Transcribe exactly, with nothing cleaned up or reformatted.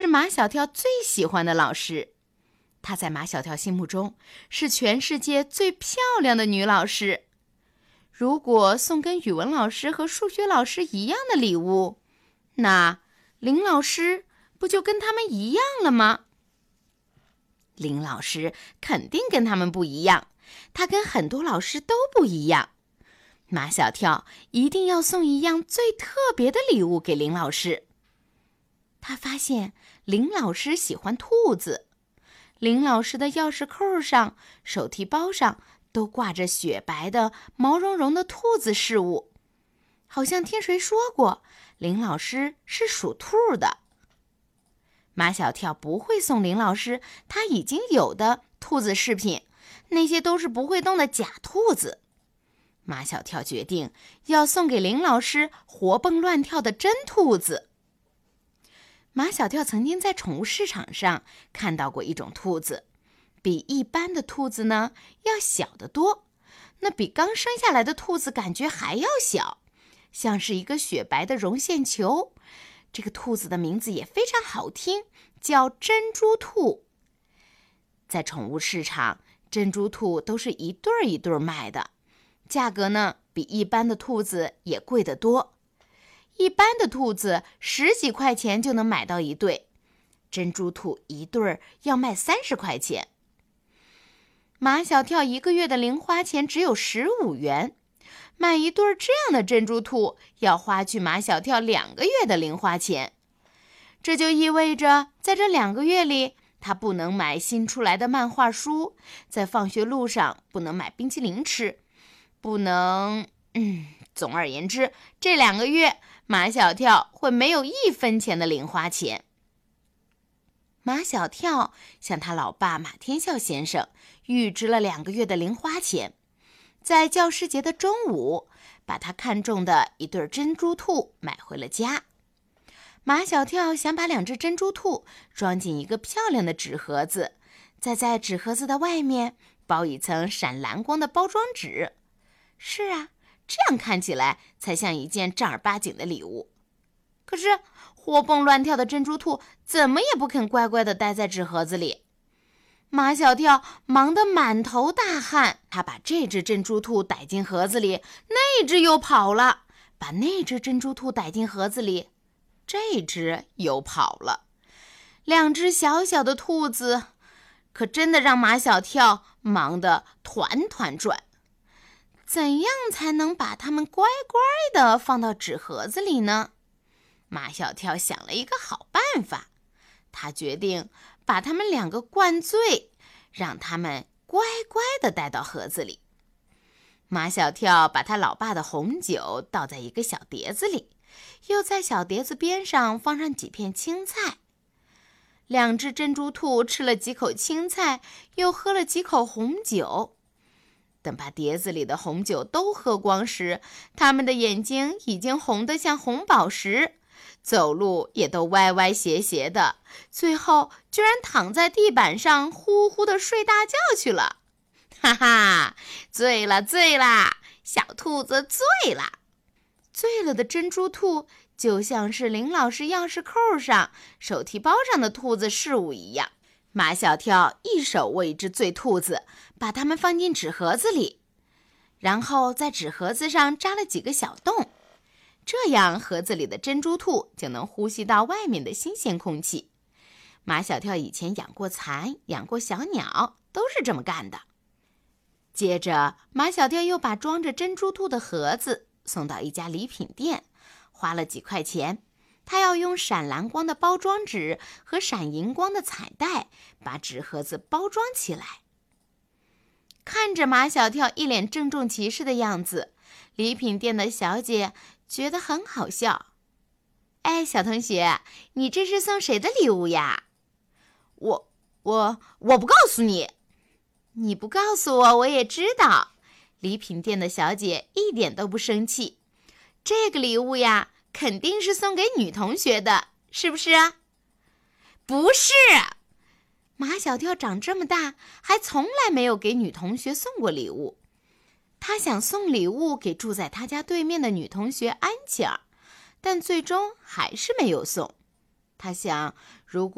马小跳最喜欢的老师。她在马小跳心目中是全世界最漂亮的女老师。如果送跟语文老师和数学老师一样的礼物，那林老师不就跟他们一样了吗？林老师肯定跟他们不一样，他跟很多老师都不一样。马小跳一定要送一样最特别的礼物给林老师。他发现林老师喜欢兔子，林老师的钥匙扣上、手提包上都挂着雪白的、毛茸茸的兔子饰物，好像听谁说过，林老师是属兔的。马小跳不会送林老师他已经有的兔子饰品，那些都是不会动的假兔子。马小跳决定要送给林老师活蹦乱跳的真兔子。马小跳曾经在宠物市场上看到过一种兔子，比一般的兔子呢要小得多，那比刚生下来的兔子感觉还要小，像是一个雪白的绒线球。这个兔子的名字也非常好听，叫珍珠兔。在宠物市场，珍珠兔都是一对儿一对儿卖的，价格呢比一般的兔子也贵得多。一般的兔子十几块钱就能买到一对，珍珠兔一对儿要卖三十块钱。马小跳一个月的零花钱只有十五元，买一对这样的珍珠兔要花去马小跳两个月的零花钱。这就意味着在这两个月里，他不能买新出来的漫画书，在放学路上不能买冰淇淋吃，不能……嗯，总而言之，这两个月马小跳会没有一分钱的零花钱。马小跳向他老爸马天笑先生预支了两个月的零花钱，在教师节的中午，把他看中的一对珍珠兔买回了家。马小跳想把两只珍珠兔装进一个漂亮的纸盒子，再在纸盒子的外面包一层闪蓝光的包装纸。是啊，这样看起来才像一件正儿八经的礼物。可是活蹦乱跳的珍珠兔怎么也不肯乖乖地待在纸盒子里。马小跳忙得满头大汗，他把这只珍珠兔逮进盒子里，那只又跑了；把那只珍珠兔逮进盒子里，这只又跑了。两只小小的兔子可真的让马小跳忙得团团转。怎样才能把它们乖乖地放到纸盒子里呢？马小跳想了一个好办法，他决定把他们两个灌醉，让他们乖乖地带到盒子里。马小跳把他老爸的红酒倒在一个小碟子里，又在小碟子边上放上几片青菜。两只珍珠兔吃了几口青菜，又喝了几口红酒。等把碟子里的红酒都喝光时，他们的眼睛已经红得像红宝石，走路也都歪歪斜斜的，最后居然躺在地板上呼呼地睡大觉去了。哈哈，醉了醉了，小兔子醉了。醉了的珍珠兔就像是林老师钥匙扣上、手提包上的兔子饰物一样。马小跳一手握一只醉兔子，把它们放进纸盒子里，然后在纸盒子上扎了几个小洞，这样盒子里的珍珠兔就能呼吸到外面的新鲜空气。马小跳以前养过蚕，养过小鸟，都是这么干的。接着，马小跳又把装着珍珠兔的盒子送到一家礼品店，花了几块钱。他要用闪蓝光的包装纸和闪银光的彩带把纸盒子包装起来。看着马小跳一脸郑重其事的样子，礼品店的小姐觉得很好笑。哎，小同学，你这是送谁的礼物呀？我我我不告诉你。你不告诉我，我也知道。礼品店的小姐一点都不生气。这个礼物呀，肯定是送给女同学的，是不是啊？不是，马小跳长这么大，还从来没有给女同学送过礼物。他想送礼物给住在他家对面的女同学安琪儿，但最终还是没有送。他想，如果